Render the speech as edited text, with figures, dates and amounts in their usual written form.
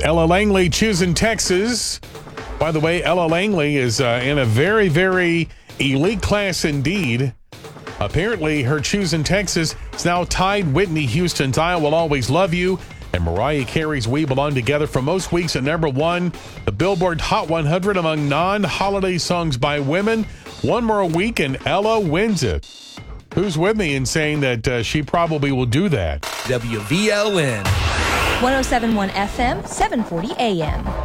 Ella Langley, choosing Texas. By the way, Ella Langley is in a very, very elite class indeed. Apparently, her choosing Texas is now tied Whitney Houston's I Will Always Love You and Mariah Carey's We Belong Together for most weeks at number one. The Billboard Hot 100 among non-holiday songs by women. One more week and Ella wins it. Who's with me in saying that she probably will do that? WVLN. 107.1 FM, 740 AM.